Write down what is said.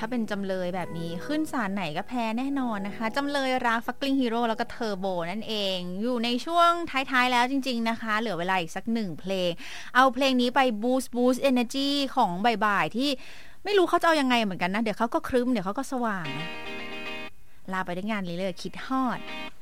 าเป็นจำเลยแบบนี้ขึ้นศาลไหนก็แพ้แน่นอนนะคะจำเลยรักฟักกิ้งฮีโร่แล้วก็เทอร์โบนั่นเองอยู่ในช่วงท้ายๆแล้วจริงๆนะคะเหลือเวลาอีกสัก1เพลงเอาเพลงนี้ไปบูสต์ energy ของบ่ายๆที่ไม่รู้เขาจะเอายังไงเหมือนกันนะเดี๋ยวเขาก็ครึ้มเดี๋ยวเขาก็สว่างลาไปด้วยงานเลยคิดฮอด